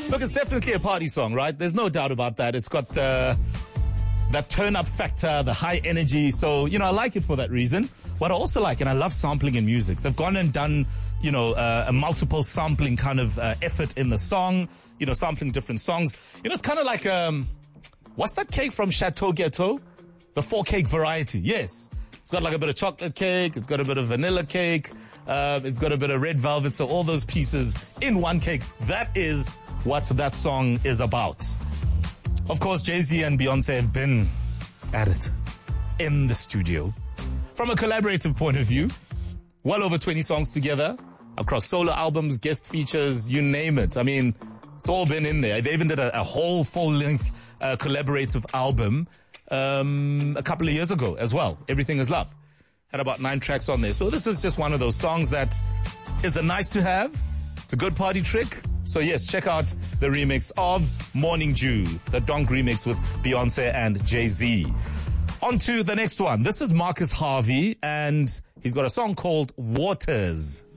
Look, it's definitely a party song, right? There's no doubt about that. It's got that turn-up factor, the high energy. So, I like it for that reason. What I also like, and I love sampling in music, they've gone and done, a multiple sampling kind of effort in the song, sampling different songs. It's kind of like, what's that cake from Chateau Gâteau? The 4-cake variety, yes. It's got like a bit of chocolate cake, it's got a bit of vanilla cake, it's got a bit of red velvet, so all those pieces in one cake. That is what that song is about. Of course, Jay-Z and Beyonce have been at it in the studio. From a collaborative point of view, well over 20 songs together, across solo albums, guest features, you name it. I mean, it's all been in there. They even did a whole full-length collaborative album a couple of years ago as well. Everything is Love. Had about 9 tracks on there. So this is just one of those songs that is a nice to have. It's a good party trick. So yes, check out the remix of Morning Dew, the Donk remix with Beyonce and Jay-Z. On to the next one. This is Marcus Harvey, and he's got a song called Waters.